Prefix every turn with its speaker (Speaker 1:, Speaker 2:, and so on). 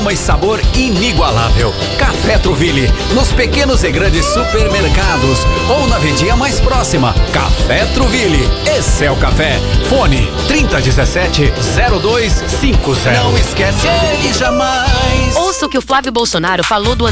Speaker 1: aroma e sabor inigualável. Café Trouville, nos pequenos e grandes supermercados ou na vendinha mais próxima. Café Trouville, esse é o café. Fone 3017-0250. Não esquece ele jamais.
Speaker 2: Ouça o que o Flávio Bolsonaro falou do